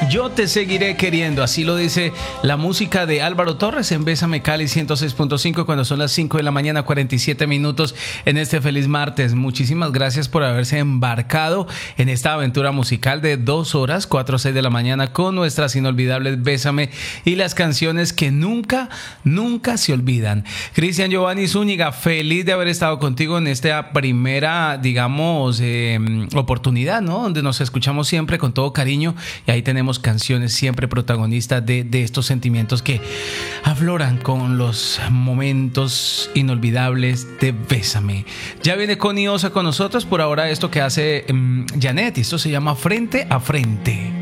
Yo te seguiré queriendo, así lo dice la música de Álvaro Torres en Bésame Cali 106.5 cuando son las 5 de la mañana 47 minutos en este feliz martes. Muchísimas gracias por haberse embarcado en esta aventura musical de 2 horas, 4 a 6 de la mañana con nuestras inolvidables Bésame y las canciones que nunca se olvidan. Cristian Giovanni Zúñiga, feliz de haber estado contigo en esta primera, digamos, oportunidad, ¿no? Donde nos escuchamos siempre con todo cariño y ahí tenemos canciones siempre protagonistas de estos sentimientos que afloran con los momentos inolvidables de Bésame. Ya viene Connie Osa con nosotros, por ahora esto que hace Janet, esto se llama Frente a Frente.